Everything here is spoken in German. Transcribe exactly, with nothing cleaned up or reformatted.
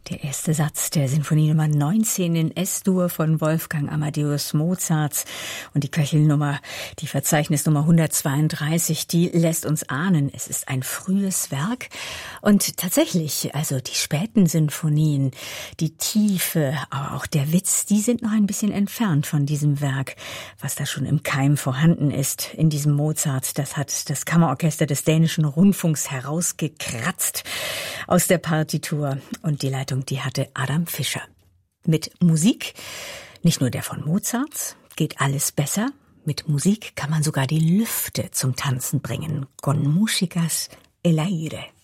Der erste Satz der Sinfonie Nummer neunzehn in S-Dur von Wolfgang Amadeus Mozart und die Köchelnummer, die Verzeichnisnummer hundertzweiunddreißig, die lässt uns ahnen, es ist ein frühes Werk und tatsächlich, also die späten Sinfonien, die Tiefe, aber auch der Witz, die sind noch ein bisschen entfernt von diesem Werk, was da schon im Keim vorhanden ist in diesem Mozart. Das hat das Kammerorchester des Dänischen Rundfunks herausgekratzt aus der Partitur und die Leitung, die hatte Adam Fischer. Mit Musik, nicht nur der von Mozart, geht alles besser. Mit Musik kann man sogar die Lüfte zum Tanzen bringen. Con músicas el aire.